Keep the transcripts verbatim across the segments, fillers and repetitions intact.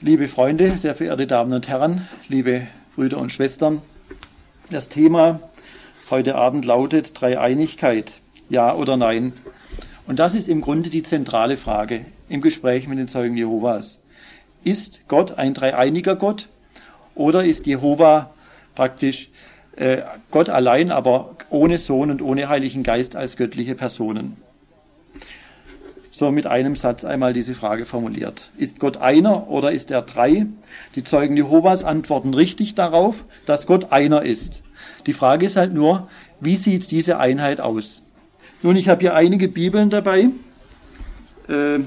Liebe Freunde, sehr verehrte Damen und Herren, liebe Brüder und Schwestern, das Thema heute Abend lautet Dreieinigkeit, ja oder nein. Und das ist im Grunde die zentrale Frage im Gespräch mit den Zeugen Jehovas. Ist Gott ein dreieiniger Gott oder ist Jehova praktisch äh, Gott allein, aber ohne Sohn und ohne Heiligen Geist als göttliche Personen? So mit einem Satz einmal diese Frage formuliert. Ist Gott einer oder ist er drei? Die Zeugen Jehovas antworten richtig darauf, dass Gott einer ist. Die Frage ist halt nur, wie sieht diese Einheit aus? Nun, ich habe hier einige Bibeln dabei. Äh,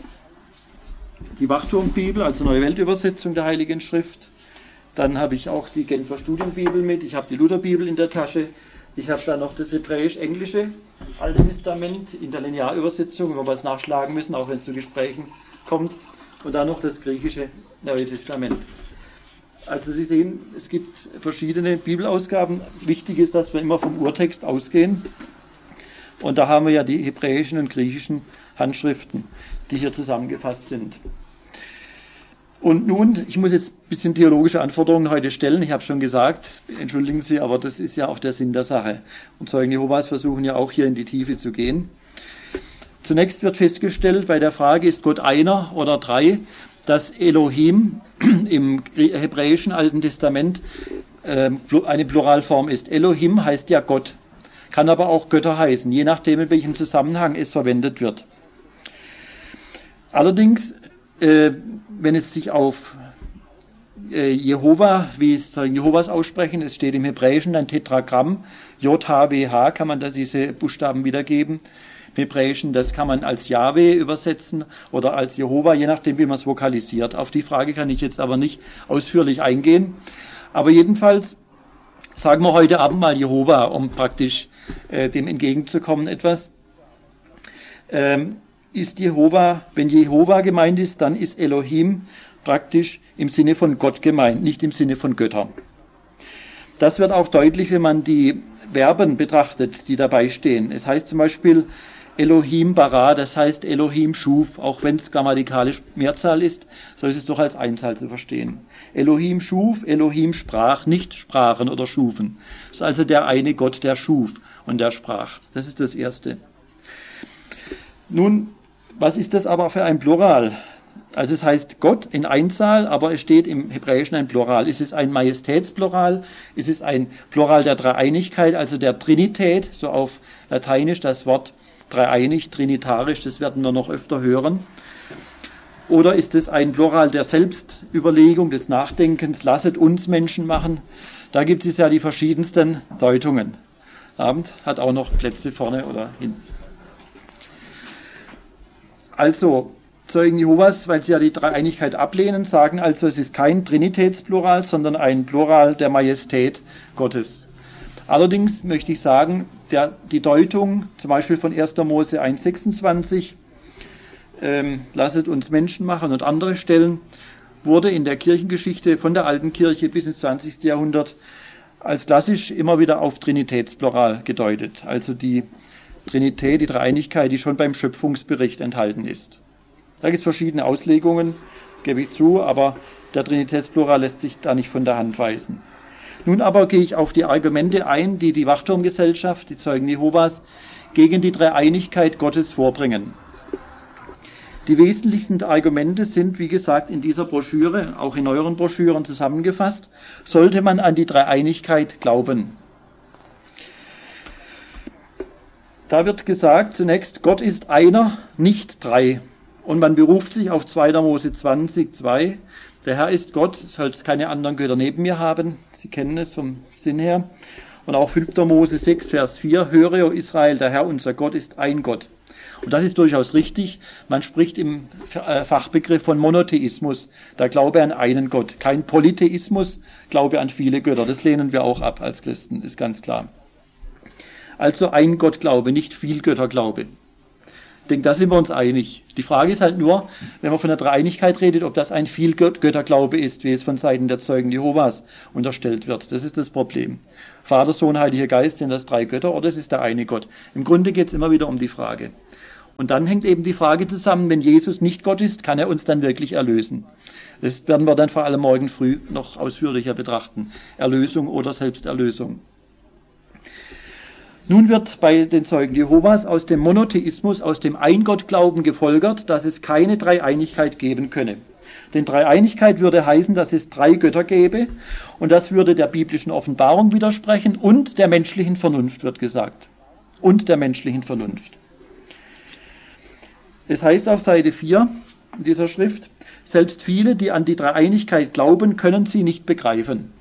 die Wachturmbibel, also Neue Weltübersetzung der Heiligen Schrift. Dann habe ich auch die Genfer Studienbibel mit. Ich habe die Lutherbibel in der Tasche. Ich habe da noch das Hebräisch-Englische Alte Testament in der Linearübersetzung, wo wir es nachschlagen müssen, auch wenn es zu Gesprächen kommt. Und dann noch das griechische Neue Testament. Also Sie sehen, es gibt verschiedene Bibelausgaben. Wichtig ist, dass wir immer vom Urtext ausgehen. Und da haben wir ja die hebräischen und griechischen Handschriften, die hier zusammengefasst sind. Und nun, ich muss jetzt ein bisschen theologische Anforderungen heute stellen. Ich habe schon gesagt, entschuldigen Sie, aber das ist ja auch der Sinn der Sache. Und Zeugen Jehovas versuchen ja auch hier in die Tiefe zu gehen. Zunächst wird festgestellt, bei der Frage, ist Gott einer oder drei, dass Elohim im hebräischen Alten Testament äh, eine Pluralform ist. Elohim heißt ja Gott, kann aber auch Götter heißen, je nachdem, in welchem Zusammenhang es verwendet wird. Allerdings, äh, wenn es sich auf äh, Jehova, wie es Zeugen Jehovas aussprechen, es steht im Hebräischen ein Tetragramm, J H W H, kann man da diese Buchstaben wiedergeben. Im Hebräischen, das kann man als Jahwe übersetzen oder als Jehova, je nachdem, wie man es vokalisiert. Auf die Frage kann ich jetzt aber nicht ausführlich eingehen. Aber jedenfalls sagen wir heute Abend mal Jehova, um praktisch äh, dem entgegenzukommen etwas. Ähm, ist Jehova, wenn Jehova gemeint ist, dann ist Elohim praktisch im Sinne von Gott gemeint, nicht im Sinne von Götter. Das wird auch deutlich, wenn man die Verben betrachtet, die dabei stehen. Es heißt zum Beispiel Elohim bara, das heißt Elohim schuf, auch wenn es grammatikalisch Mehrzahl ist, so ist es doch als Einzahl zu verstehen. Elohim schuf, Elohim sprach, nicht sprachen oder schufen. Das ist also der eine Gott, der schuf und der sprach. Das ist das Erste. Nun, was ist das aber für ein Plural? Also es heißt Gott in Einzahl, aber es steht im Hebräischen ein Plural. Ist es ein Majestätsplural? Ist es ein Plural der Dreieinigkeit, also der Trinität, so auf Lateinisch das Wort dreieinig, trinitarisch, das werden wir noch öfter hören. Oder ist es ein Plural der Selbstüberlegung, des Nachdenkens, lasset uns Menschen machen? Da gibt es ja die verschiedensten Deutungen. Abend hat auch noch Plätze vorne oder hinten. Also, Zeugen Jehovas, weil sie ja die Dreieinigkeit ablehnen, sagen also, es ist kein Trinitätsplural, sondern ein Plural der Majestät Gottes. Allerdings möchte ich sagen, der, die Deutung, zum Beispiel von erster Mose eins sechsundzwanzig, ähm, lasset uns Menschen machen und andere Stellen, wurde in der Kirchengeschichte von der alten Kirche bis ins zwanzigste Jahrhundert als klassisch immer wieder auf Trinitätsplural gedeutet. Also die Trinität, die Dreieinigkeit, die schon beim Schöpfungsbericht enthalten ist. Da gibt es verschiedene Auslegungen, gebe ich zu, aber der Trinitätsplural lässt sich da nicht von der Hand weisen. Nun aber gehe ich auf die Argumente ein, die die Wachturmgesellschaft, die Zeugen Jehovas, gegen die Dreieinigkeit Gottes vorbringen. Die wesentlichsten Argumente sind, wie gesagt, in dieser Broschüre, auch in euren Broschüren zusammengefasst. Sollte man an die Dreieinigkeit glauben? Da wird gesagt, zunächst, Gott ist einer, nicht drei. Und man beruft sich auf zweiter Mose zwanzig, zwei. Der Herr ist Gott, soll keine anderen Götter neben mir haben. Sie kennen es vom Sinn her. Und auch fünfter Mose sechs, Vers vier. Höre, o Israel, der Herr, unser Gott, ist ein Gott. Und das ist durchaus richtig. Man spricht im Fachbegriff von Monotheismus, der Glaube an einen Gott. Kein Polytheismus, Glaube an viele Götter. Das lehnen wir auch ab als Christen, ist ganz klar. Also ein Gottglaube, nicht viel Götterglaube. Ich denke, da sind wir uns einig. Die Frage ist halt nur, wenn man von der Dreieinigkeit redet, ob das ein viel Götterglaube ist, wie es von Seiten der Zeugen Jehovas unterstellt wird. Das ist das Problem. Vater, Sohn, Heiliger Geist, sind das drei Götter oder es ist der eine Gott? Im Grunde geht es immer wieder um die Frage. Und dann hängt eben die Frage zusammen, wenn Jesus nicht Gott ist, kann er uns dann wirklich erlösen? Das werden wir dann vor allem morgen früh noch ausführlicher betrachten. Erlösung oder Selbsterlösung. Nun wird bei den Zeugen Jehovas aus dem Monotheismus, aus dem Eingottglauben gefolgert, dass es keine Dreieinigkeit geben könne. Denn Dreieinigkeit würde heißen, dass es drei Götter gäbe und das würde der biblischen Offenbarung widersprechen und der menschlichen Vernunft, wird gesagt. Und der menschlichen Vernunft. Es heißt auf Seite vier in dieser Schrift, selbst viele, die an die Dreieinigkeit glauben, können sie nicht begreifen.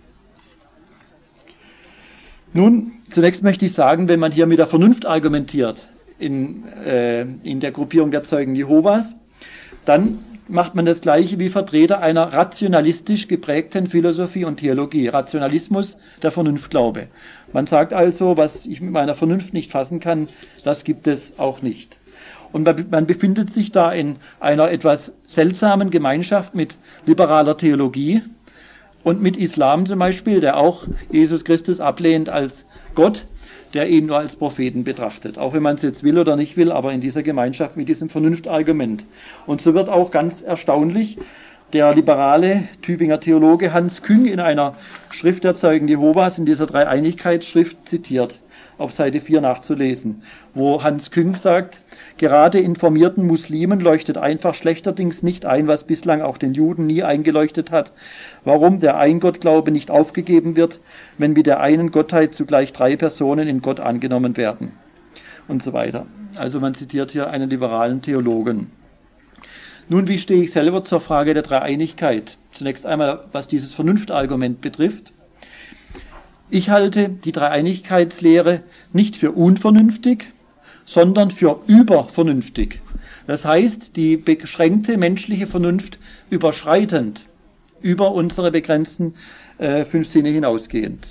Nun, zunächst möchte ich sagen, wenn man hier mit der Vernunft argumentiert, in, äh, in der Gruppierung der Zeugen Jehovas, dann macht man das Gleiche wie Vertreter einer rationalistisch geprägten Philosophie und Theologie. Rationalismus, der Vernunftglaube. Man sagt also, was ich mit meiner Vernunft nicht fassen kann, das gibt es auch nicht. Und man befindet sich da in einer etwas seltsamen Gemeinschaft mit liberaler Theologie und mit Islam zum Beispiel, der auch Jesus Christus ablehnt als Gott, der ihn nur als Propheten betrachtet. Auch wenn man es jetzt will oder nicht will, aber in dieser Gemeinschaft mit diesem Vernunftargument. Und so wird auch ganz erstaunlich der liberale Tübinger Theologe Hans Küng in einer Schrift der Zeugen Jehovas, in dieser Dreieinigkeitsschrift zitiert, auf Seite vier nachzulesen, wo Hans Küng sagt, gerade informierten Muslimen leuchtet einfach schlechterdings nicht ein, was bislang auch den Juden nie eingeleuchtet hat, warum der Eingottglaube nicht aufgegeben wird, wenn mit der einen Gottheit zugleich drei Personen in Gott angenommen werden und so weiter. Also man zitiert hier einen liberalen Theologen. Nun, wie stehe ich selber zur Frage der Dreieinigkeit? Zunächst einmal, was dieses Vernunftargument betrifft. Ich halte die Dreieinigkeitslehre nicht für unvernünftig, sondern für übervernünftig. Das heißt, die beschränkte menschliche Vernunft überschreitend, über unsere begrenzten äh, fünf Sinne hinausgehend.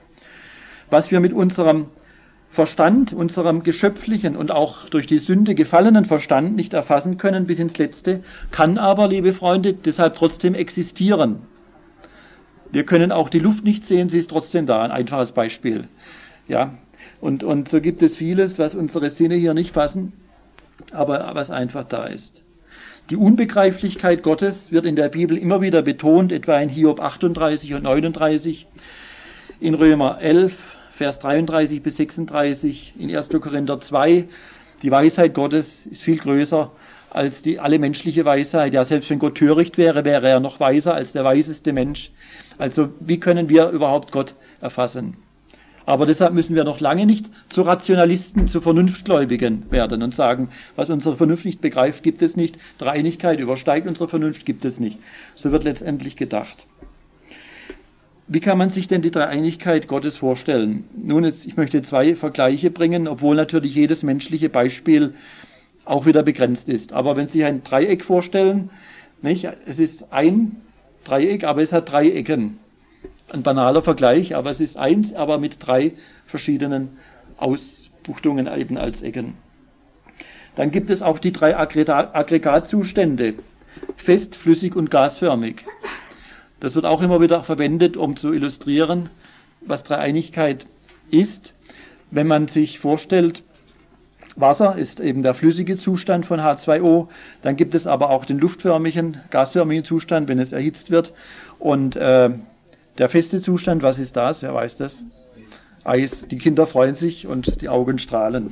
Was wir mit unserem Verstand, unserem geschöpflichen und auch durch die Sünde gefallenen Verstand nicht erfassen können bis ins Letzte, kann aber, liebe Freunde, deshalb trotzdem existieren. Wir können auch die Luft nicht sehen, sie ist trotzdem da, ein einfaches Beispiel. Ja, und, und so gibt es vieles, was unsere Sinne hier nicht fassen, aber was einfach da ist. Die Unbegreiflichkeit Gottes wird in der Bibel immer wieder betont, etwa in Hiob achtunddreißig und neununddreißig, in Römer elf, Vers dreiunddreißig bis sechsunddreißig, in erster Korinther zwei. Die Weisheit Gottes ist viel größer als die alle menschliche Weisheit. Ja, selbst wenn Gott töricht wäre, wäre er noch weiser als der weiseste Mensch. Also wie können wir überhaupt Gott erfassen? Aber deshalb müssen wir noch lange nicht zu Rationalisten, zu Vernunftgläubigen werden und sagen, was unsere Vernunft nicht begreift, gibt es nicht. Dreieinigkeit übersteigt unsere Vernunft, gibt es nicht. So wird letztendlich gedacht. Wie kann man sich denn die Dreieinigkeit Gottes vorstellen? Nun, ich möchte zwei Vergleiche bringen, obwohl natürlich jedes menschliche Beispiel auch wieder begrenzt ist. Aber wenn Sie sich ein Dreieck vorstellen, nicht, es ist ein Dreieck, aber es hat drei Ecken. Ein banaler Vergleich, aber es ist eins, aber mit drei verschiedenen Ausbuchtungen eben als Ecken. Dann gibt es auch die drei Aggregatzustände, fest, flüssig und gasförmig. Das wird auch immer wieder verwendet, um zu illustrieren, was Dreieinigkeit ist. Wenn man sich vorstellt, Wasser ist eben der flüssige Zustand von H zwei O, dann gibt es aber auch den luftförmigen, gasförmigen Zustand, wenn es erhitzt wird. Und äh, der feste Zustand, was ist das? Wer weiß das? Eis. Die Kinder freuen sich und die Augen strahlen.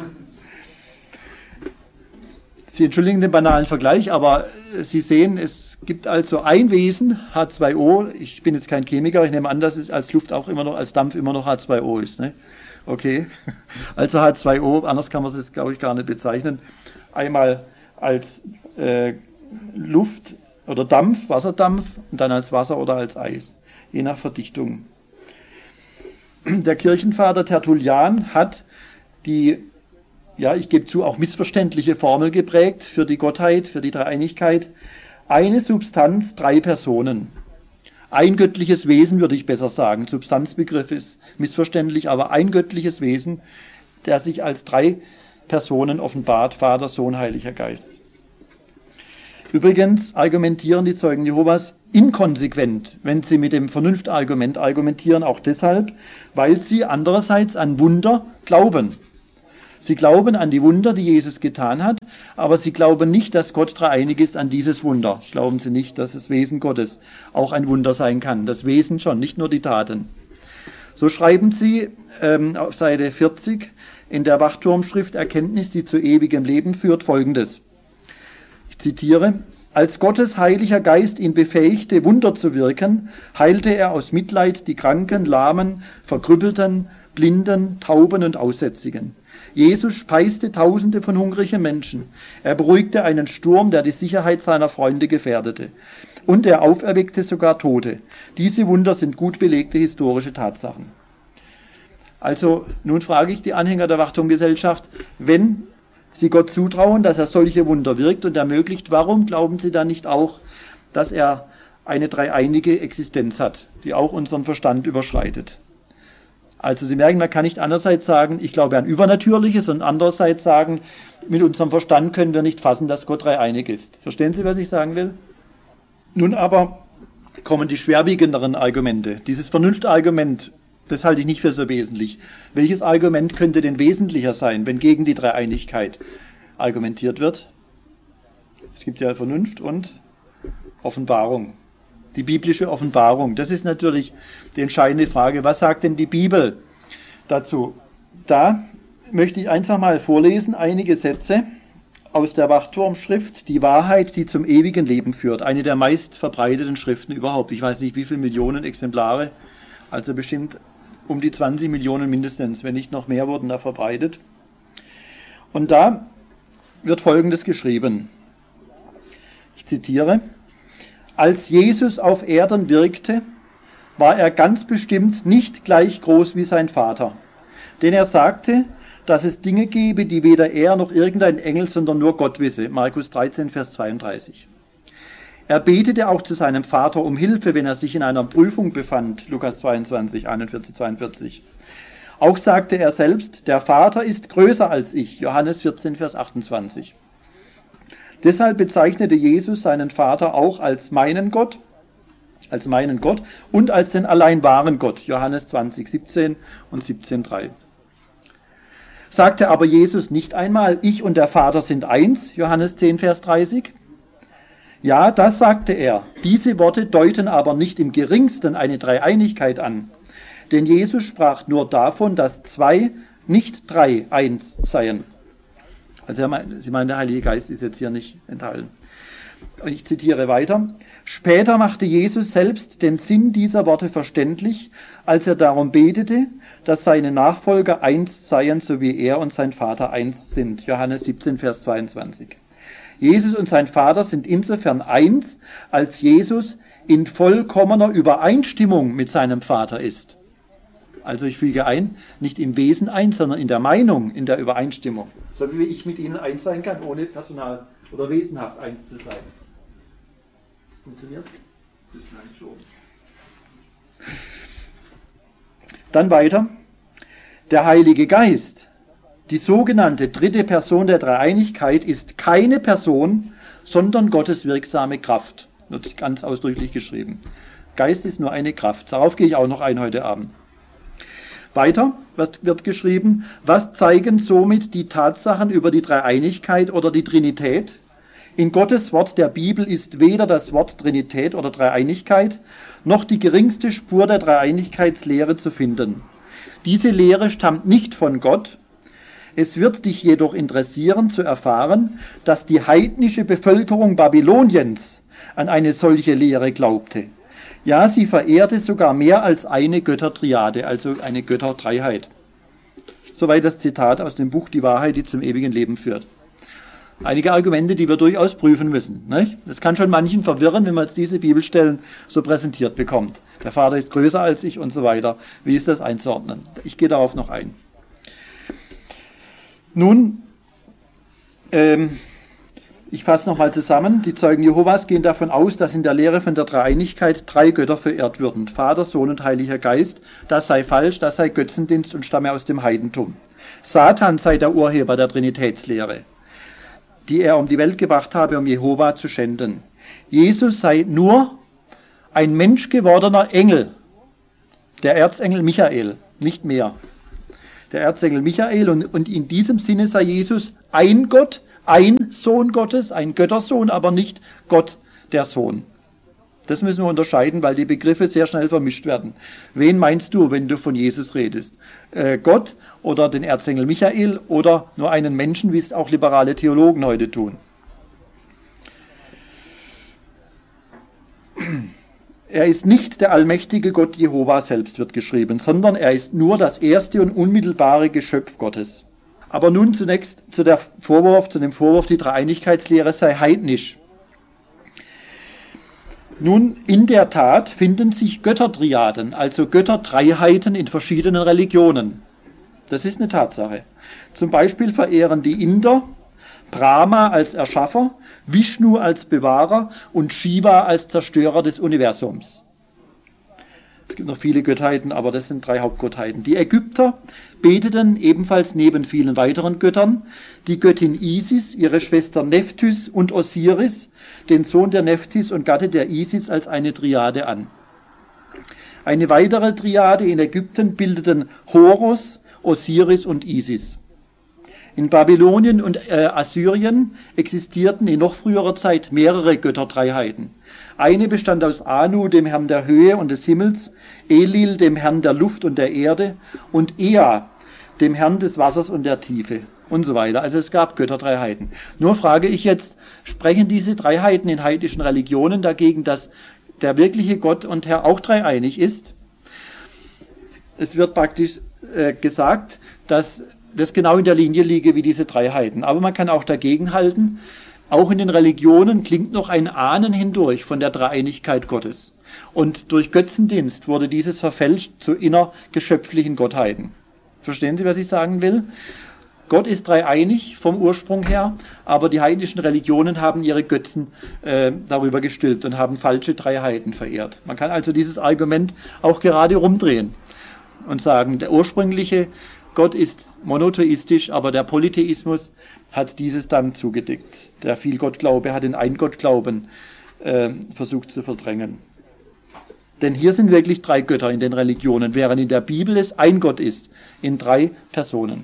Sie entschuldigen den banalen Vergleich, aber Sie sehen, es gibt also ein Wesen, H zwei O. Ich bin jetzt kein Chemiker, ich nehme an, dass es als Luft auch immer noch, als Dampf immer noch H zwei O ist. Ne? Okay, also H zwei O, anders kann man es, glaube ich, gar nicht bezeichnen. Einmal als äh, Luft oder Dampf, Wasserdampf und dann als Wasser oder als Eis, je nach Verdichtung. Der Kirchenvater Tertullian hat die, ja, ich gebe zu, auch missverständliche Formel geprägt für die Gottheit, für die Dreieinigkeit. Eine Substanz, drei Personen. Ein göttliches Wesen, würde ich besser sagen. Substanzbegriff ist missverständlich, aber ein göttliches Wesen, der sich als drei Personen offenbart, Vater, Sohn, Heiliger Geist. Übrigens argumentieren die Zeugen Jehovas inkonsequent, wenn sie mit dem Vernunftargument argumentieren, auch deshalb, weil sie andererseits an Wunder glauben. Sie glauben an die Wunder, die Jesus getan hat, aber sie glauben nicht, dass Gott dreieinig ist an dieses Wunder. Glauben sie nicht, dass das Wesen Gottes auch ein Wunder sein kann. Das Wesen schon, nicht nur die Taten. So schreiben sie ähm, auf Seite vierzig in der Wachturmschrift Erkenntnis, die zu ewigem Leben führt, Folgendes. Ich zitiere: Als Gottes heiliger Geist ihn befähigte, Wunder zu wirken, heilte er aus Mitleid die Kranken, Lahmen, Verkrüppelten, Blinden, Tauben und Aussätzigen. Jesus speiste Tausende von hungrigen Menschen. Er beruhigte einen Sturm, der die Sicherheit seiner Freunde gefährdete. Und er auferweckte sogar Tote. Diese Wunder sind gut belegte historische Tatsachen. Also, nun frage ich die Anhänger der Wachturmgesellschaft, wenn Sie Gott zutrauen, dass er solche Wunder wirkt und ermöglicht, warum glauben Sie dann nicht auch, dass er eine dreieinige Existenz hat, die auch unseren Verstand überschreitet? Also Sie merken, man kann nicht einerseits sagen, ich glaube an Übernatürliches, und andererseits sagen, mit unserem Verstand können wir nicht fassen, dass Gott dreieinig ist. Verstehen Sie, was ich sagen will? Nun aber kommen die schwerwiegenderen Argumente. Dieses Vernunftargument, das halte ich nicht für so wesentlich. Welches Argument könnte denn wesentlicher sein, wenn gegen die Dreieinigkeit argumentiert wird? Es gibt ja Vernunft und Offenbarung. Die biblische Offenbarung, das ist natürlich die entscheidende Frage. Was sagt denn die Bibel dazu? Da möchte ich einfach mal vorlesen einige Sätze aus der Wachturmschrift, die Wahrheit, die zum ewigen Leben führt. Eine der meist verbreiteten Schriften überhaupt. Ich weiß nicht, wie viele Millionen Exemplare, also bestimmt um die zwanzig Millionen mindestens, wenn nicht noch mehr, wurden da verbreitet. Und da wird Folgendes geschrieben. Ich zitiere: Als Jesus auf Erden wirkte, war er ganz bestimmt nicht gleich groß wie sein Vater. Denn er sagte, dass es Dinge gebe, die weder er noch irgendein Engel, sondern nur Gott wisse. Markus dreizehn, Vers zweiunddreißig. Er betete auch zu seinem Vater um Hilfe, wenn er sich in einer Prüfung befand. Lukas zweiundzwanzig, einundvierzig, zweiundvierzig. Auch sagte er selbst, der Vater ist größer als ich. Johannes vierzehn, Vers achtundzwanzig. Deshalb bezeichnete Jesus seinen Vater auch als meinen Gott, als meinen Gott und als den allein wahren Gott. Johannes zwanzig, siebzehn und siebzehn, drei. Sagte aber Jesus nicht einmal, ich und der Vater sind eins? Johannes zehn, Vers dreißig. Ja, das sagte er. Diese Worte deuten aber nicht im geringsten eine Dreieinigkeit an. Denn Jesus sprach nur davon, dass zwei, nicht drei, eins seien. Also Sie meinen, der Heilige Geist ist jetzt hier nicht enthalten. Und ich zitiere weiter. Später machte Jesus selbst den Sinn dieser Worte verständlich, als er darum betete, dass seine Nachfolger eins seien, so wie er und sein Vater eins sind. Johannes siebzehn, Vers zweiundzwanzig. Jesus und sein Vater sind insofern eins, als Jesus in vollkommener Übereinstimmung mit seinem Vater ist. Also ich füge ein, nicht im Wesen eins, sondern in der Meinung, in der Übereinstimmung. So wie ich mit Ihnen eins sein kann, ohne personal oder wesenhaft eins zu sein. Funktioniert's? Das kann schon. Dann weiter. Der Heilige Geist, die sogenannte dritte Person der Dreieinigkeit, ist keine Person, sondern Gottes wirksame Kraft. Wird ganz ausdrücklich geschrieben. Geist ist nur eine Kraft. Darauf gehe ich auch noch ein heute Abend. Weiter wird geschrieben, was zeigen somit die Tatsachen über die Dreieinigkeit oder die Trinität? In Gottes Wort der Bibel ist weder das Wort Trinität oder Dreieinigkeit, noch die geringste Spur der Dreieinigkeitslehre zu finden. Diese Lehre stammt nicht von Gott. Es wird dich jedoch interessieren zu erfahren, dass die heidnische Bevölkerung Babyloniens an eine solche Lehre glaubte. Ja, sie verehrte sogar mehr als eine Göttertriade, also eine Götterdreiheit. Soweit das Zitat aus dem Buch Die Wahrheit, die zum ewigen Leben führt. Einige Argumente, die wir durchaus prüfen müssen. Nicht? Das kann schon manchen verwirren, wenn man jetzt diese Bibelstellen so präsentiert bekommt. Der Vater ist größer als ich und so weiter. Wie ist das einzuordnen? Ich gehe darauf noch ein. Nun, ähm, ich fasse nochmal zusammen. Die Zeugen Jehovas gehen davon aus, dass in der Lehre von der Dreieinigkeit drei Götter verehrt würden. Vater, Sohn und Heiliger Geist. Das sei falsch, das sei Götzendienst und stamme aus dem Heidentum. Satan sei der Urheber der Trinitätslehre, die er um die Welt gebracht habe, um Jehova zu schänden. Jesus sei nur ein menschgewordener Engel, der Erzengel Michael, nicht mehr. der Erzengel Michael, und, und in diesem Sinne sei Jesus ein Gott, ein Sohn Gottes, ein Göttersohn, aber nicht Gott der Sohn. Das müssen wir unterscheiden, weil die Begriffe sehr schnell vermischt werden. Wen meinst du, wenn du von Jesus redest? Äh, Gott oder den Erzengel Michael oder nur einen Menschen, wie es auch liberale Theologen heute tun? Er ist nicht der allmächtige Gott Jehova selbst, wird geschrieben, sondern er ist nur das erste und unmittelbare Geschöpf Gottes. Aber nun zunächst zu der Vorwurf, zu dem Vorwurf, die Dreieinigkeitslehre sei heidnisch. Nun, in der Tat finden sich Göttertriaden, also Götterdreiheiten in verschiedenen Religionen. Das ist eine Tatsache. Zum Beispiel verehren die Inder Brahma als Erschaffer, Vishnu als Bewahrer und Shiva als Zerstörer des Universums. Es gibt noch viele Gottheiten, aber das sind drei Hauptgottheiten. Die Ägypter beteten ebenfalls neben vielen weiteren Göttern die Göttin Isis, ihre Schwester Nephthys und Osiris, den Sohn der Nephthys und Gatte der Isis, als eine Triade an. Eine weitere Triade in Ägypten bildeten Horus, Osiris und Isis. In Babylonien und äh, Assyrien existierten in noch früherer Zeit mehrere Götterdreiheiten. Eine bestand aus Anu, dem Herrn der Höhe und des Himmels, Elil, dem Herrn der Luft und der Erde, und Ea, dem Herrn des Wassers und der Tiefe und so weiter. Also es gab Götterdreiheiten. Nur frage ich jetzt, sprechen diese Dreiheiten in heidnischen Religionen dagegen, dass der wirkliche Gott und Herr auch dreieinig ist? Es wird praktisch äh, gesagt, dass das genau in der Linie liege wie diese Dreiheiten. Aber man kann auch dagegen halten, auch in den Religionen klingt noch ein Ahnen hindurch von der Dreieinigkeit Gottes. Und durch Götzendienst wurde dieses verfälscht zu innergeschöpflichen Gottheiten. Verstehen Sie, was ich sagen will? Gott ist dreieinig vom Ursprung her, aber die heidnischen Religionen haben ihre Götzen äh, darüber gestülpt und haben falsche Dreiheiten verehrt. Man kann also dieses Argument auch gerade rumdrehen und sagen, der ursprüngliche Gott ist monotheistisch, aber der Polytheismus hat dieses dann zugedeckt. Der Vielgottglaube hat den Eingottglauben äh, versucht zu verdrängen. Denn hier sind wirklich drei Götter in den Religionen, während in der Bibel es ein Gott ist, in drei Personen.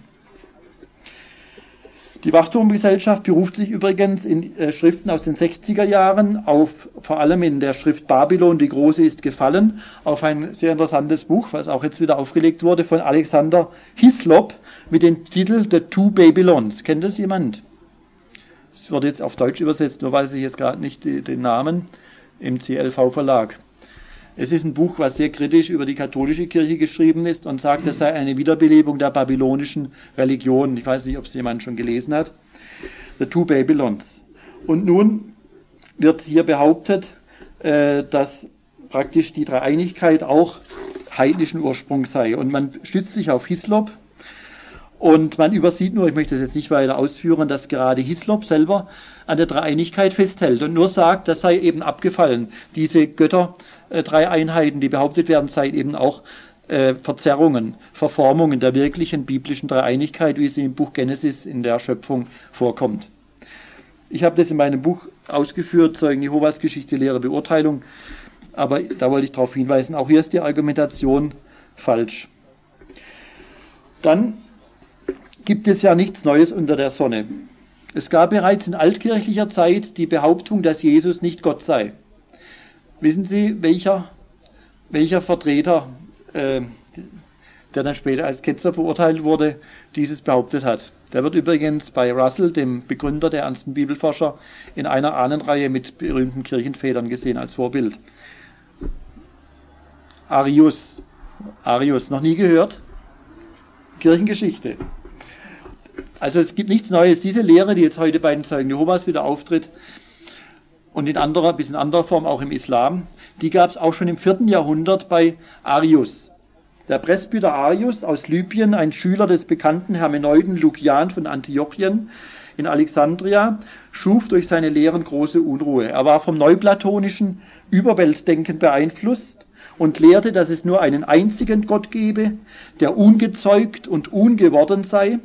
Die Wachturmgesellschaft beruft sich übrigens in äh, Schriften aus den sechziger Jahren auf, vor allem in der Schrift Babylon, die Große ist gefallen, auf ein sehr interessantes Buch, was auch jetzt wieder aufgelegt wurde, von Alexander Hislop mit dem Titel The Two Babylons. Kennt das jemand? Es wird jetzt auf Deutsch übersetzt, nur weiß ich jetzt gerade nicht die, den Namen, im C L V-Verlag. Es ist ein Buch, was sehr kritisch über die katholische Kirche geschrieben ist und sagt, es sei eine Wiederbelebung der babylonischen Religion. Ich weiß nicht, ob es jemand schon gelesen hat. The Two Babylons. Und nun wird hier behauptet, äh, dass praktisch die Dreieinigkeit auch heidnischen Ursprung sei. Und man stützt sich auf Hislop und man übersieht nur, ich möchte das jetzt nicht weiter ausführen, dass gerade Hislop selber an der Dreieinigkeit festhält und nur sagt, das sei eben abgefallen. Diese Götter, äh, drei Einheiten, die behauptet werden, seien eben auch äh, Verzerrungen, Verformungen der wirklichen biblischen Dreieinigkeit, wie sie im Buch Genesis in der Schöpfung vorkommt. Ich habe das in meinem Buch ausgeführt, Zeugen Jehovas Geschichte, Lehre, Beurteilung, aber da wollte ich darauf hinweisen, auch hier ist die Argumentation falsch. Dann gibt es ja nichts Neues unter der Sonne. Es gab bereits in altkirchlicher Zeit die Behauptung, dass Jesus nicht Gott sei. Wissen Sie, welcher, welcher Vertreter, äh, der dann später als Ketzer verurteilt wurde, dieses behauptet hat? Der wird übrigens bei Russell, dem Begründer der ernsten Bibelforscher, in einer Ahnenreihe mit berühmten Kirchenvätern gesehen als Vorbild. Arius. Arius, noch nie gehört? Kirchengeschichte. Also es gibt nichts Neues. Diese Lehre, die jetzt heute bei den Zeugen Jehovas wieder auftritt und in anderer, bis in anderer Form auch im Islam, die gab es auch schon im vierten Jahrhundert bei Arius. Der Presbyter Arius aus Libyen, ein Schüler des bekannten Hermeneuten Lukian von Antiochien in Alexandria, schuf durch seine Lehren große Unruhe. Er war vom neuplatonischen Überweltdenken beeinflusst und lehrte, dass es nur einen einzigen Gott gebe, der ungezeugt und ungeworden sei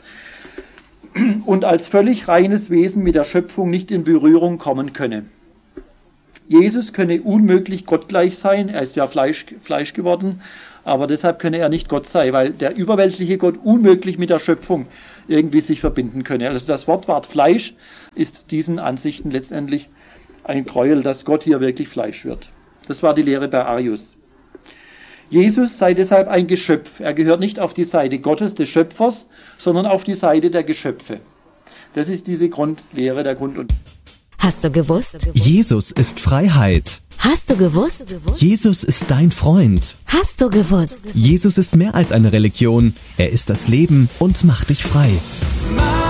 und als völlig reines Wesen mit der Schöpfung nicht in Berührung kommen könne. Jesus könne unmöglich gottgleich sein, er ist ja Fleisch, Fleisch geworden, aber deshalb könne er nicht Gott sein, weil der überweltliche Gott unmöglich mit der Schöpfung irgendwie sich verbinden könne. Also das Wort ward Fleisch ist diesen Ansichten letztendlich ein Gräuel, dass Gott hier wirklich Fleisch wird. Das war die Lehre bei Arius. Jesus sei deshalb ein Geschöpf. Er gehört nicht auf die Seite Gottes, des Schöpfers, sondern auf die Seite der Geschöpfe. Das ist diese Grundlehre, der Grund. Hast du gewusst? Jesus ist Freiheit. Hast du gewusst? Jesus ist dein Freund. Hast du gewusst? Jesus ist mehr als eine Religion. Er ist das Leben und macht dich frei.